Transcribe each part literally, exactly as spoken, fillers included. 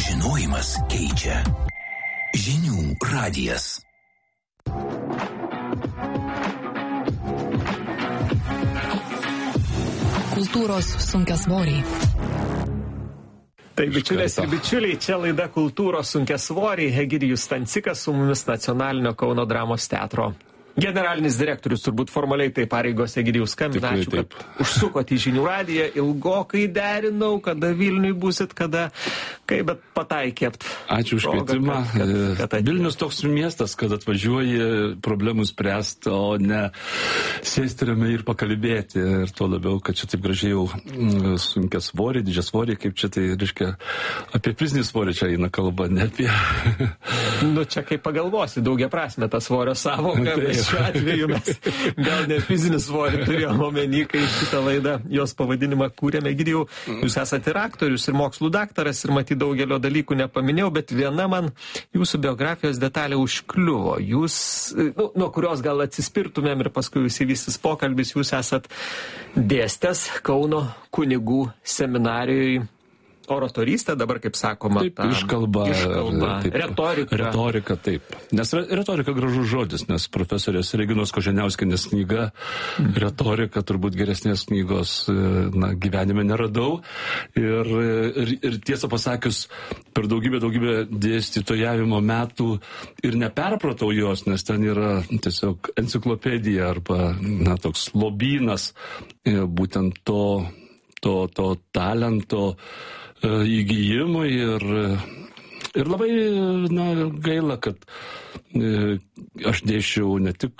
Žinojimas keičia. Žinių radijas. Kultūros sunkiasvoriai. Tai bičiulės ir bičiuliai, čia laida Kultūros sunkiasvoriai. Egidijus Stancikas su mumis Nacionalinio Kauno dramos teatro generalinis direktorius, turbūt formaliai tai pareigos. Egidijus, skambina, ačiū, kad užsukot į Žinių radiją. Ilgokai derinau, kada Vilniui būsit, kada, kaip, bet pataikėt. Ačiū už kvietimą. Vilnius toks miestas, kad atvažiuoji problemų spręsti, o ne sėsti ramiai ir pakalbėti. Ir tuo labiau, kad čia taip gražiai jau sunkiasvoriai, didžiasvoriai, kaip čia tai, reiškia, apie fizinį svorį čia eina kalba, ne apie... Nu, čia kaip pagalvosi, daugia prasme ta svorio savoka. Šiuo atveju mes gal ne fizinį svorį turėjom omeny, kai šitą laidą, jos pavadinimą kūrėme. Egidijau, jūs esate ir aktorius, ir mokslų daktaras, ir matyt daugelio dalykų nepaminėjau, bet viena man jūsų biografijos detalė užkliuvo. Jūs, nu, nuo kurios gal atsispirtumėm ir paskui įsivystys pokalbis, jūs esat dėstęs Kauno kunigų seminarijoje. Oratorystė, dabar kaip sakoma, taip, ta, iškalba, iškalba taip, retorika. Retorika, taip. Nes retorika gražus žodis, nes profesorės Reginos Koženiauskienės knyga, retorika, turbūt geresnės knygos, na, gyvenime neradau. Ir, ir, ir tiesą pasakius, per daugybę, daugybę dėstytojavimo metų ir neperpratau jos, nes ten yra tiesiog enciklopedija arba, na, toks lobynas būtent to, to, to talento įgyjimui ir, ir labai, na, gaila, kad aš dėsčiau ne tik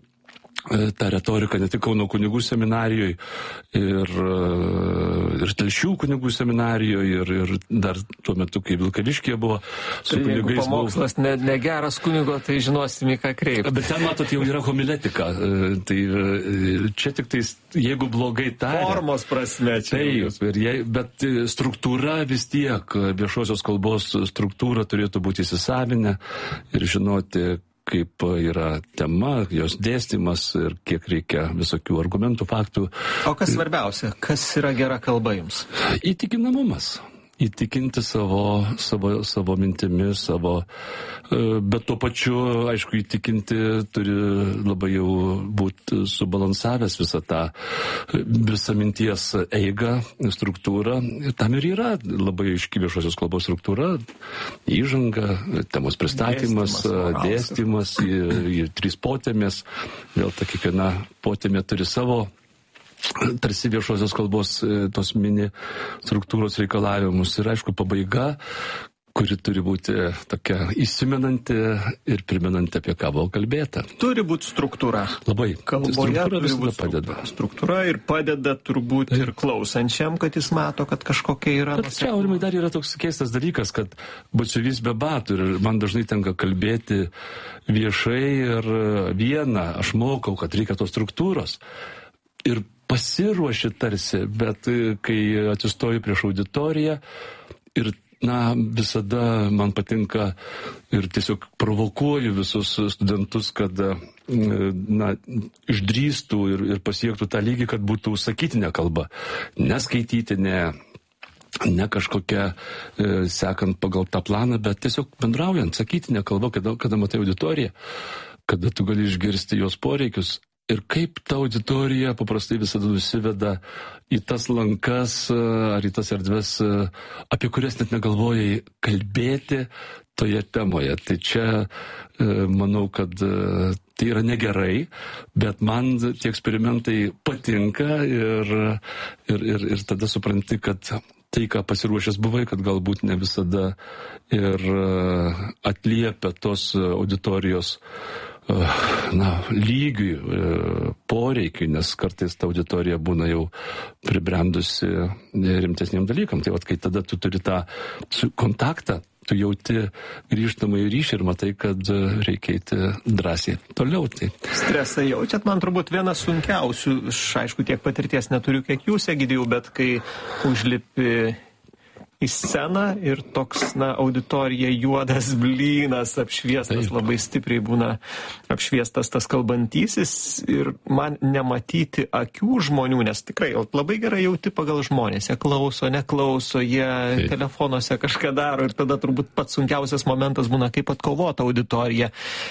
tą retoriką, ne tik Kauno kunigų seminarijoje ir, ir Telšių kunigų seminarijoje ir, ir dar tuo metu, kai Vilkaviškyje buvo su tai kunigais. Jeigu pamokslas ne, ne geras kunigo, tai žinosime, ką kreipti. Bet ten, matot, jau yra homiletika. Tai čia tik tai, jeigu blogai taria. Formos prasme čia. Taip, ir jei, bet struktūra vis tiek, viešosios kalbos struktūra turėtų būti įsisavinę ir žinoti, kaip yra tema, jos dėstymas ir kiek reikia visokių argumentų, faktų. O kas svarbiausia? Kas yra gera kalba jums? Įtikinamumas. Įtikinti savo, savo, savo mintimis, savo, bet tuo pačiu, aišku, įtikinti turi labai jau būti subalansavęs visą tą, visą minties eigą, struktūrą. Ir tam ir yra labai aiški viešosios kalbos struktūra, įžanga, temos pristatymas, dėstymas, į trys potėmės. Vėl ta kiekviena potėmė turi savo tarsi viešosios kalbos tos mini struktūros reikalavimus ir, aišku, pabaiga, kuri turi būti tokia įsimenanti ir primenanti, apie ką buvo kalbėta. Turi būti struktūra. Labai. Kalboje struktūra turi būti padeda. Struktūra ir padeda turbūt ir klausančiam, kad jis mato, kad kažkokia yra. Bet čia, aurimai, dar yra toks keistas dalykas, kad batsiuvys be batų ir man dažnai tenka kalbėti viešai ir viena, aš mokau, kad reikia tos struktūros. Ir pasiruoši tarsi, bet kai atsistoju prieš auditoriją ir, na, visada man patinka ir tiesiog provokuoju visus studentus, kad, na, išdrįstų ir, ir pasiektų tą lygį, kad būtų sakytinė kalba, neskaitytinė, ne kažkokia e, sekant pagal tą planą, bet tiesiog bendraujant, sakytinė kalba, kada, kada matai auditoriją, kada tu gali išgirsti jos poreikius. Ir kaip ta auditorija paprastai visada nusiveda į tas lankas ar į tas erdves, apie kurias net negalvojai kalbėti toje temoje. Tai čia manau, kad tai yra negerai, bet man tie eksperimentai patinka ir, ir, ir, ir tada supranti, kad tai, ką pasiruošęs buvai, kad galbūt ne visada ir atliepia tos auditorijos na, lygiui, poreikiui, nes kartais ta auditorija būna jau pribrendusi rimtesniam dalykam. Tai vat, kai tada tu turi tą kontaktą, tu jauti grįžtamą į ryšį ir matai, kad reikia eiti drąsiai toliau. Tai. Stresą jaučiat, man turbūt vienas sunkiausių, aš aišku tiek patirties neturiu, kiek jūs, Egidijau, bet kai užlipi į sceną ir toks, na, auditorija juodas blynas apšviestas, labai stipriai būna apšviestas tas kalbantysis ir man nematyti akių žmonių, nes tikrai labai gerai jauti pagal žmonės, jie klauso, neklauso, jie Taip. telefonuose kažką daro ir tada turbūt pats sunkiausias momentas būna, kaip atkovota auditorija.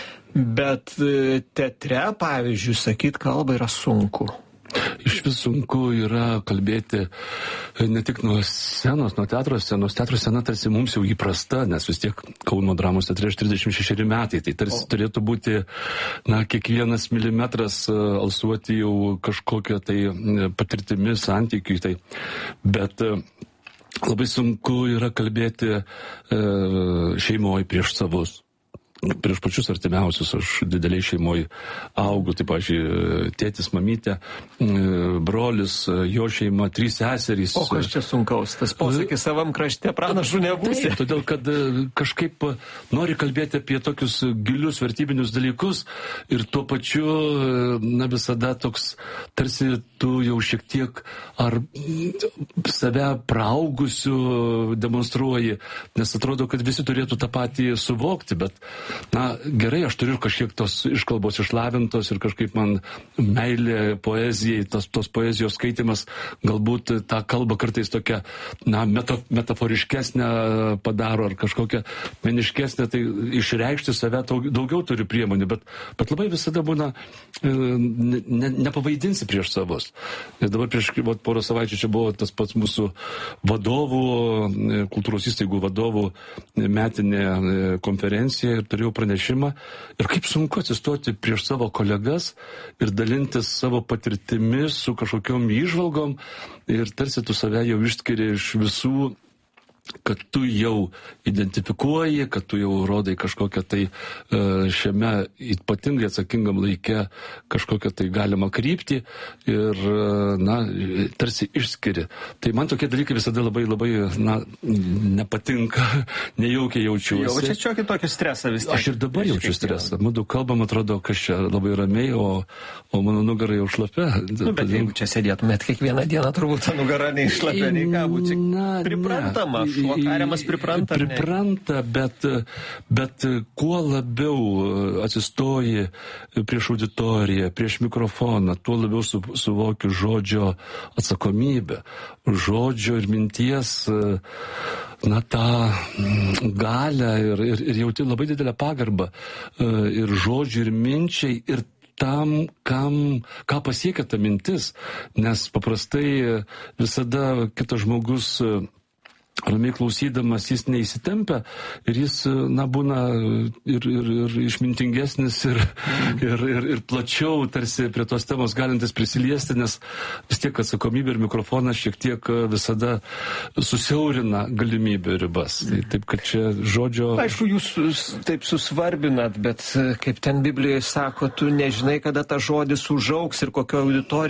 Bet teatre, pavyzdžiui, sakyt kalbą yra sunku. Iš vis sunku yra kalbėti ne tik nuo scenos, nuo teatro scenos. Teatro scena tarsi mums jau įprasta, nes vis tiek Kauno dramos teatre aš trisdešimt šešeri metai. Tai tarsi o. turėtų būti, na, kiekvienas milimetras alsuoti jau kažkokią tai patirtimi, santykiui. Tai. Bet labai sunku yra kalbėti e, šeimoje prieš savus. Prieš pačius artimiausius, aš dideliai šeimoje augu, taip, pavyzdžiui, tėtis, mamytė, brolis, jo šeima, trys seserys. O kas čia sunkaus? Tas posakis savam krašte pranašų nebūsi. Taip, todėl, kad kažkaip nori kalbėti apie tokius gilius vertybinius dalykus ir tuo pačiu, na, visada toks, tarsi tu jau šiek tiek ar save praaugusiu demonstruoji, nes atrodo, kad visi turėtų tą patį suvokti, bet na, gerai, aš turiu kažkiek tos iškalbos išlavintos ir kažkaip man meilė poezijai, tos, tos poezijos skaitimas galbūt tą kalbą kartais tokia, na, meta, metaforiškesnę padaro ar kažkokią meniškesnę, tai išreikšti save daugiau turiu priemonių, bet, bet labai visada būna, ne, ne, nepavaidinsi prieš savus. Ir dabar prieš vat, porą savaičių čia buvo tas pats mūsų vadovų, kultūros įstaigų vadovų metinė konferencija ir turėjau pranešimą ir kaip sunku atsistoti prieš savo kolegas ir dalintis savo patirtimis su kažkokiom įžvalgom ir tarsi tu save jau išskiri iš visų, kad tu jau identifikuoji, kad tu jau rodai kažkokią tai šiame ypatingai atsakingam laike kažkokią tai galimą kryptį ir, na, tarsi išskiri. Tai man tokie dalykai visada labai, labai, na, nepatinka, nejaukiai jaučiuosi. Jaučia čiokį tokį stresą vis tiek. Aš ir dabar jaučiu stresą. Mūdu kalbam, atrodo, kas čia labai ramiai, o, o mano nugara jau šlapia. Nu, bet jeigu čia sėdėtumėt kiekvieną dieną, turbūt ta nugara nei šlapia, nei ką būtų. Priprantama. Šuokariamas pripranta. Pripranta, bet, bet kuo labiau atsistoji prieš auditoriją, prieš mikrofoną, tuo labiau su, suvokiu žodžio atsakomybę. Žodžio ir minties, na, tą galią ir, ir, ir jauti labai didelę pagarbą ir žodžių, ir minčiai, ir tam, kam, ką pasiekia ta mintis, nes paprastai visada kitas žmogus ramiai klausydamas, jis neįsitempia ir jis, na, būna ir, ir, ir išmintingesnis ir, ir, ir, ir plačiau tarsi prie tos temos galintis prisiliesti, nes vis tiek atsakomybė ir mikrofonas šiek tiek visada susiaurina galimybę ribas. Tai, taip, kad čia žodžio... Aišku, jūs taip susvarbinat, bet kaip ten Biblijoje sako, tu nežinai, kada tas žodis užaugs ir kokio auditorija